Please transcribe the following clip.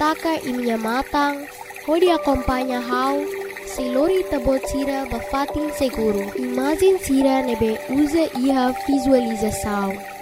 saka imnya matang, hodi acompanha hau, silori tabot sira bafatin seguro. Imagem sira nebe usa iha visualização.